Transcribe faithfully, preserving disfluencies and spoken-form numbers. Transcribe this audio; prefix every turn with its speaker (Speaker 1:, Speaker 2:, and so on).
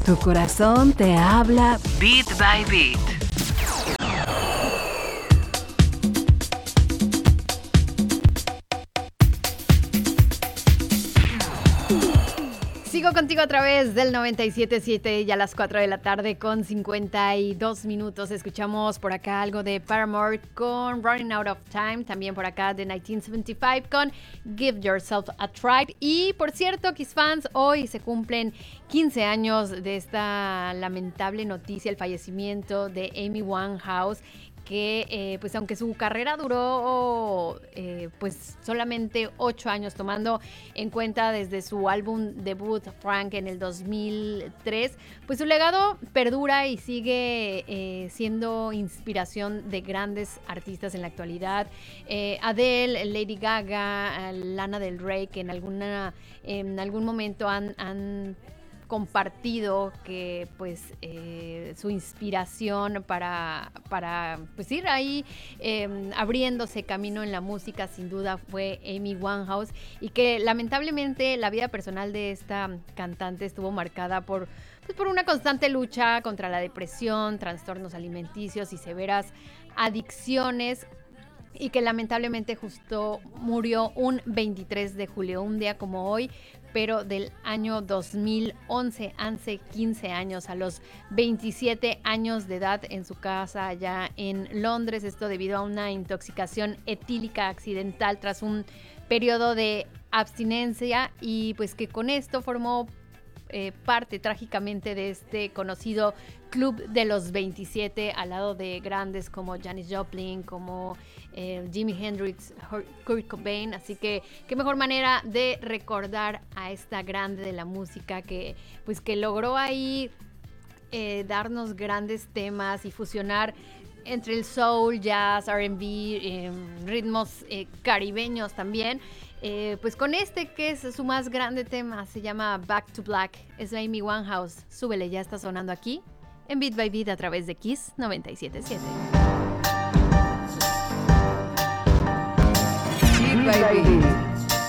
Speaker 1: Tu corazón te habla Beat by Beat.
Speaker 2: Sigo contigo a través del noventa y siete punto siete y a las cuatro de la tarde con cincuenta y dos minutos. Escuchamos por acá algo de Paramore con Running Out of Time. También por acá de mil novecientos setenta y cinco con Give Yourself a Try. Y por cierto, Kiss fans, hoy se cumplen quince años de esta lamentable noticia, el fallecimiento de Amy Winehouse, que eh, pues aunque su carrera duró eh, pues solamente ocho años, tomando en cuenta desde su álbum debut Frank en el dos mil tres, pues su legado perdura y sigue eh, siendo inspiración de grandes artistas en la actualidad. eh, Adele, Lady Gaga, Lana Del Rey, que en alguna en algún momento han, han compartido que pues eh, su inspiración para, para pues ir ahí eh, abriéndose camino en la música sin duda fue Amy Winehouse, y que lamentablemente la vida personal de esta cantante estuvo marcada por, pues, por una constante lucha contra la depresión, trastornos alimenticios y severas adicciones, y que lamentablemente justo murió un veintitrés de julio, un día como hoy, pero del año dos mil once, hace quince años, a los veintisiete años de edad, en su casa allá en Londres, esto debido a una intoxicación etílica accidental tras un periodo de abstinencia, y pues que con esto formó Eh, parte trágicamente de este conocido Club de los veintisiete, al lado de grandes como Janis Joplin, como eh, Jimi Hendrix, Kurt Cobain. Así que qué mejor manera de recordar a esta grande de la música que pues que logró ahí eh, darnos grandes temas y fusionar entre el soul, jazz, R and B, eh, ritmos eh, caribeños también. Eh, pues con este que es su más grande tema, se llama Back to Black, es la Amy Winehouse. Súbele, ya está sonando aquí en Beat by Beat a través de Kiss noventa y siete punto siete.
Speaker 1: Beat by Beat.